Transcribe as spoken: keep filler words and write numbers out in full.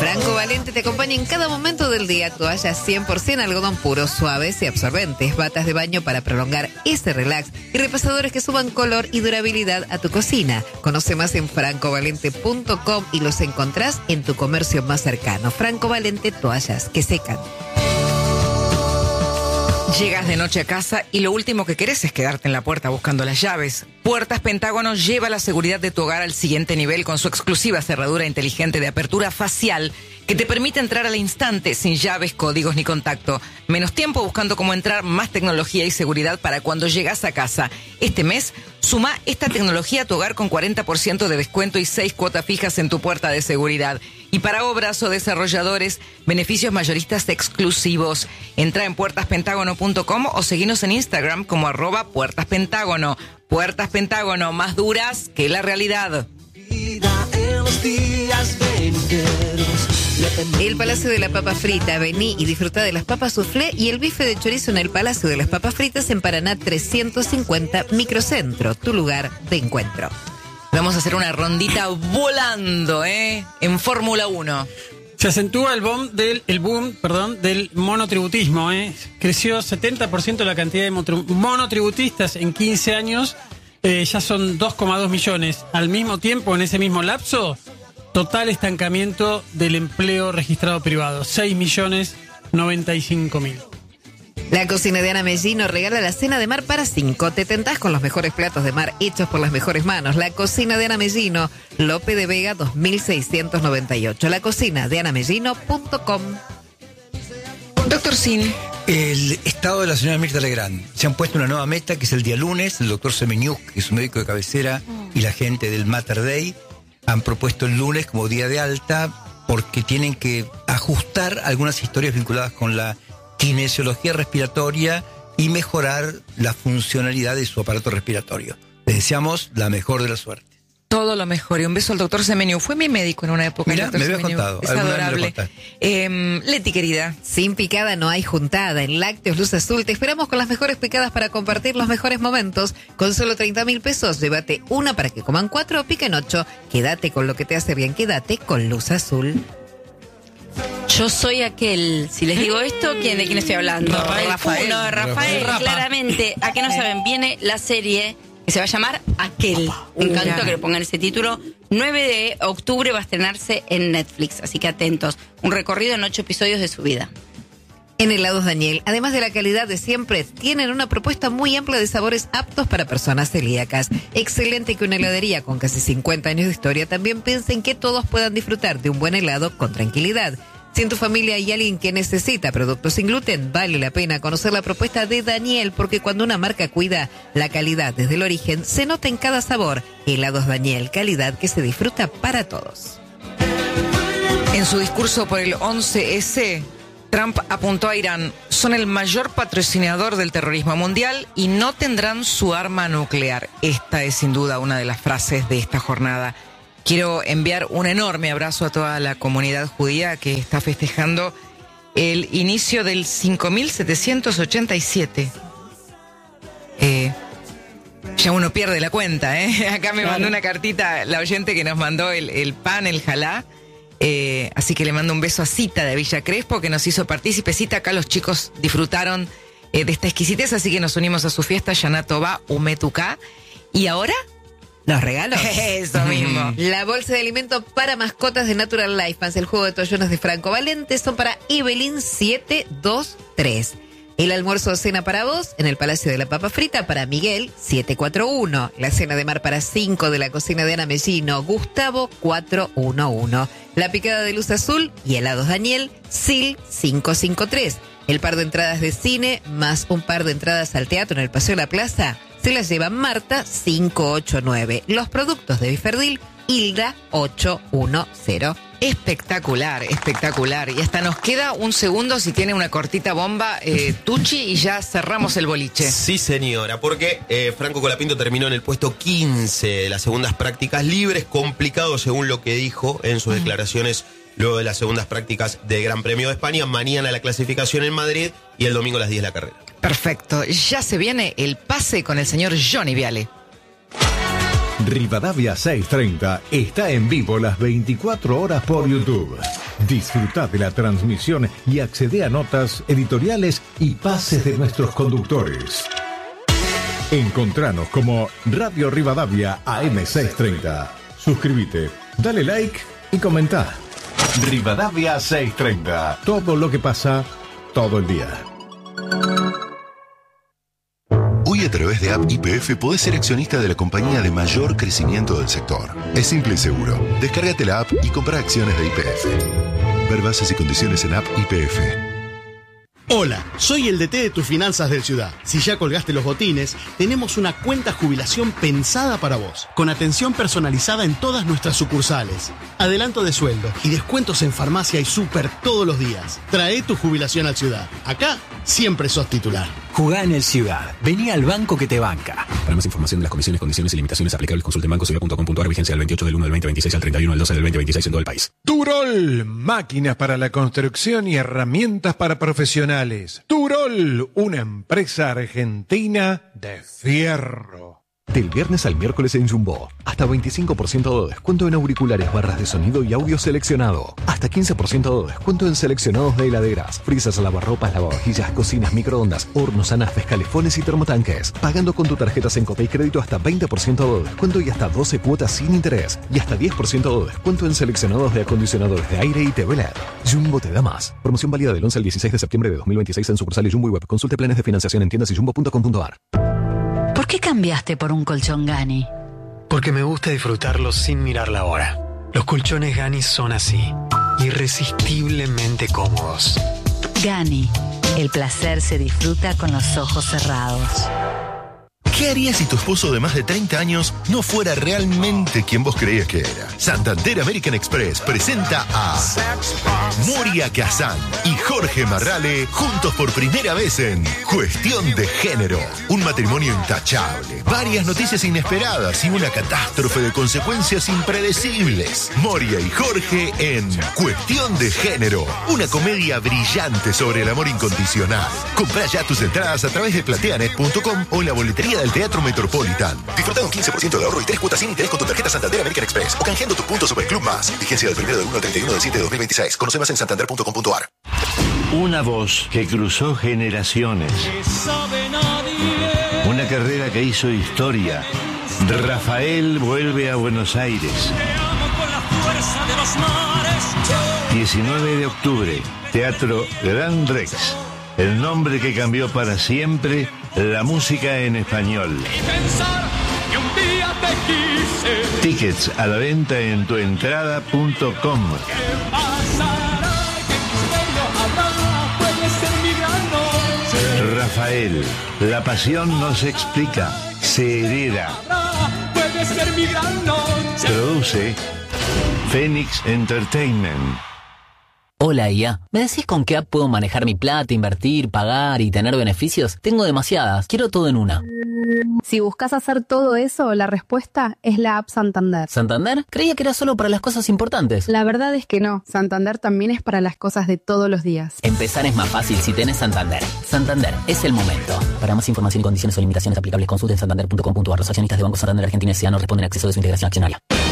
Franco Valente te acompaña en cada momento del día. Toallas cien por ciento algodón puro, suaves y absorbentes, batas de baño para prolongar ese relax y repasadores que suban color y durabilidad a tu cocina. Conoce más en franco valente punto com y los encontrás en tu comercio más cercano. Franco Valente, toallas que secan. Llegas de noche a casa y lo último que querés es quedarte en la puerta buscando las llaves. Puertas Pentágono lleva la seguridad de tu hogar al siguiente nivel con su exclusiva cerradura inteligente de apertura facial que te permite entrar al instante sin llaves, códigos ni contacto. Menos tiempo buscando cómo entrar, más tecnología y seguridad para cuando llegas a casa. Este mes, suma esta tecnología a tu hogar con cuarenta por ciento de descuento y seis cuotas fijas en tu puerta de seguridad. Y para obras o desarrolladores, beneficios mayoristas exclusivos. Entra en puertas pentágono punto com o seguinos en Instagram como arroba Puertas Pentágono. Puertas Pentágono, más duras que la realidad. El Palacio de la Papa Frita. Vení y disfruta de las papas soufflé y el bife de chorizo en el Palacio de las Papas Fritas en Paraná trescientos cincuenta Microcentro, tu lugar de encuentro. Vamos a hacer una rondita volando, ¿eh? En Fórmula uno. Se acentúa el boom del, el boom, perdón, del monotributismo, ¿eh? Creció setenta por ciento la cantidad de monotributistas en quince años. Eh, ya son dos coma dos millones. Al mismo tiempo, en ese mismo lapso, total estancamiento del empleo registrado privado. seis millones noventa y cinco mil. La cocina de Ana Mellino regala la cena de mar para cinco. Te tentás con los mejores platos de mar hechos por las mejores manos. La cocina de Ana Mellino, Lope de Vega dos mil seiscientos noventa y ocho. La cocina de ana mellino punto com. Doctor Sin. El estado de la señora Mirta Legrand. Se han puesto una nueva meta, que es el día lunes. El doctor Semeniuk, que es un médico de cabecera, y la gente del Mater Dei han propuesto el lunes como día de alta porque tienen que ajustar algunas historias vinculadas con la kinesiología respiratoria y mejorar la funcionalidad de su aparato respiratorio. Les deseamos la mejor de la suerte. Todo lo mejor. Y un beso al doctor Semeniu. Fue mi médico en una época. Mira, me habías contado. Es adorable. Eh, Leti, querida. Sin picada no hay juntada. En Lácteos Luz Azul te esperamos con las mejores picadas para compartir los mejores momentos. Con solo treinta mil pesos, llévate una para que coman cuatro o piquen ocho. Quédate con lo que te hace bien. Quédate con Luz Azul. Yo soy aquel, si les digo esto, ¿quién, ¿de quién estoy hablando? Rafael. Rafael. No, Rafael, Rafael. claramente. ¿A qué no saben? Viene la serie que se va a llamar Aquel. Me encantó que le pongan ese título. nueve de octubre va a estrenarse en Netflix, así que atentos. Un recorrido en ocho episodios de su vida. En Helados Daniel, además de la calidad de siempre, tienen una propuesta muy amplia de sabores aptos para personas celíacas. Excelente que una heladería con casi cincuenta años de historia también piense en que todos puedan disfrutar de un buen helado con tranquilidad. Si en tu familia hay alguien que necesita productos sin gluten, vale la pena conocer la propuesta de Daniel, porque cuando una marca cuida la calidad desde el origen, se nota en cada sabor. Helados Daniel, calidad que se disfruta para todos. En su discurso por el once ese, Trump apuntó a Irán: son el mayor patrocinador del terrorismo mundial y no tendrán su arma nuclear. Esta es sin duda una de las frases de esta jornada. Quiero enviar un enorme abrazo a toda la comunidad judía que está festejando el inicio del cinco mil setecientos ochenta y siete. Eh, ya uno pierde la cuenta, ¿eh? Acá me mandó una cartita la oyente que nos mandó el, el pan, el jalá. Eh, así que le mando un beso a Cita de Villa Crespo, que nos hizo partícipe. Cita, acá los chicos disfrutaron eh, de esta exquisitez, así que nos unimos a su fiesta, Shana Tova Umetuká. Y ahora, los regalos. Eso mismo. La bolsa de alimento para mascotas de Natural Life Fans, el juego de toallones de Franco Valente, son para Evelyn siete dos tres. El almuerzo o cena para vos en el Palacio de la Papa Frita para Miguel siete cuatro uno. La cena de mar para cinco de la cocina de Ana Mellino, Gustavo cuatro uno uno. La picada de Luz Azul y helados Daniel, Sil cinco cinco tres. El par de entradas de cine más un par de entradas al teatro en el Paseo de la Plaza se las lleva Marta cinco ocho nueve. Los productos de Biferdil, Hilda ocho uno cero. Espectacular, espectacular. Y hasta nos queda un segundo si tiene una cortita bomba, eh, Tucci, y ya cerramos el boliche. Sí, señora, porque eh, Franco Colapinto terminó en el puesto quince de las segundas prácticas libres, complicado según lo que dijo en sus declaraciones luego de las segundas prácticas del Gran Premio de España. Mañana la clasificación en Madrid y el domingo a las diez la carrera. Perfecto, ya se viene el pase con el señor Johnny Viale. Rivadavia seiscientos treinta está en vivo las veinticuatro horas por YouTube. Disfruta de la transmisión y accede a notas, editoriales y pases de nuestros conductores. Encontranos como Radio Rivadavia A M seiscientos treinta. Suscríbete, dale like y comenta. Rivadavia seiscientos treinta. Todo lo que pasa, todo el día. Hoy a través de App Y P F podés ser accionista de la compañía de mayor crecimiento del sector. Es simple y seguro. Descárgate la app y compra acciones de Y P F. Ver bases y condiciones en App Y P F. Hola, soy el D T de tus finanzas del Ciudad. Si ya colgaste los botines, tenemos una cuenta jubilación pensada para vos, con atención personalizada en todas nuestras sucursales, adelanto de sueldo y descuentos en farmacia y súper todos los días. Trae tu jubilación al Ciudad. Acá siempre sos titular. Jugá en el Ciudad. Vení al banco que te banca. Para más información de las comisiones, condiciones y limitaciones aplicables, consulte en banco ciudad punto com punto a r. Vigencia del veintiocho del uno del veinte veintiséis al treinta y uno del doce del veinte veintiséis en todo el país. Turol, máquinas para la construcción y herramientas para profesionales. Turol, una empresa argentina de fierro. Del viernes al miércoles en Jumbo, hasta veinticinco por ciento de descuento en auriculares, barras de sonido y audio seleccionado. Hasta quince por ciento de descuento en seleccionados de heladeras, freezers, lavarropas, lavavajillas, cocinas, microondas, hornos, anafes, calefones y termotanques. Pagando con tu tarjeta Sencopay Crédito hasta veinte por ciento de descuento y hasta doce cuotas sin interés. Y hasta diez por ciento de descuento en seleccionados de acondicionadores de aire y T V L E D. Jumbo te da más. Promoción válida del once al dieciséis de septiembre de dos mil veintiséis en sucursales Jumbo y web. Consulte planes de financiación en tiendas y jumbo punto com punto a r. ¿Por qué cambiaste por un colchón Gani? Porque me gusta disfrutarlos sin mirar la hora. Los colchones Gani son así, irresistiblemente cómodos. Gani, el placer se disfruta con los ojos cerrados. ¿Qué harías si tu esposo de más de treinta años no fuera realmente quien vos creías que era? Santander American Express presenta a Moria Kazan y Jorge Marrale juntos por primera vez en Cuestión de Género. Un matrimonio intachable, varias noticias inesperadas y una catástrofe de consecuencias impredecibles. Moria y Jorge en Cuestión de Género, una comedia brillante sobre el amor incondicional. Comprá ya tus entradas a través de plateanet punto com o en la boletería del Teatro Metropolitan. Disfruta un quince por ciento de ahorro y tres cuotas sin interés con tu tarjeta Santander American Express o canjeando tus puntos sobre Club Más. Vigencia del primero del uno al treinta y uno del siete de dos mil veintiséis. Conoce más en santander punto com punto a r. Una voz que cruzó generaciones. Una carrera que hizo historia. Rafael vuelve a Buenos Aires. diecinueve de octubre, Teatro Gran Rex. El nombre que cambió para siempre la música en español. Tickets a la venta en tuentrada punto com. Rafael, la pasión no se explica, se hereda. Produce Phoenix Entertainment. Hola I A, ¿me decís con qué app puedo manejar mi plata, invertir, pagar y tener beneficios? Tengo demasiadas, quiero todo en una. Si buscas hacer todo eso, la respuesta es la app Santander. ¿Santander? Creía que era solo para las cosas importantes. La verdad es que no, Santander también es para las cosas de todos los días. Empezar es más fácil si tenés Santander. Santander, es el momento. Para más información y condiciones o limitaciones aplicables, consulten santander punto com punto a r. Los accionistas de Banco Santander Argentina S A no responden a acceso de su integración accionaria.